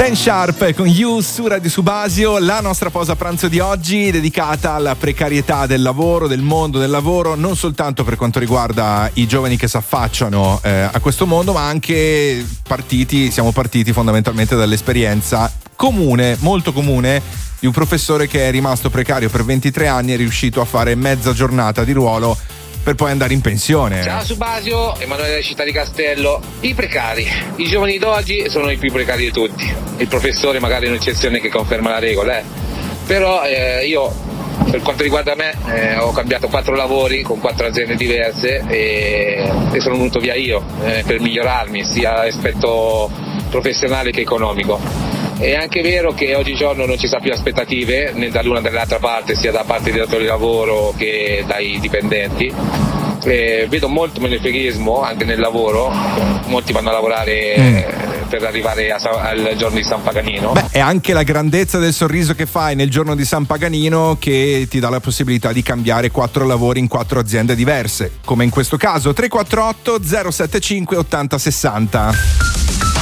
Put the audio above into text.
Ben Sharp con You su Radio Subasio. La nostra pausa pranzo di oggi dedicata alla precarietà del lavoro, del mondo del lavoro, non soltanto per quanto riguarda i giovani che si affacciano a questo mondo, ma anche siamo partiti fondamentalmente dall'esperienza comune, molto comune, di un professore che è rimasto precario per 23 anni e è riuscito a fare mezza giornata di ruolo per poi andare in pensione. Ciao Subasio, Emanuele Città di Castello. I precari, i giovani d'oggi sono i più precari di tutti. Il professore magari è un'eccezione che conferma la regola, però io, per quanto riguarda me, ho cambiato 4 lavori con 4 aziende diverse e sono venuto via io per migliorarmi sia aspetto professionale che economico. È anche vero che oggigiorno non ci sono più aspettative né dall'una né dall'altra parte, sia da parte dei datori di lavoro che dai dipendenti. Vedo molto menefreghismo anche nel lavoro, molti vanno a lavorare per arrivare al giorno di San Paganino. Beh, è anche la grandezza del sorriso che fai nel giorno di San Paganino che ti dà la possibilità di cambiare 4 lavori in 4 aziende diverse, come in questo caso. 348 075 80 60.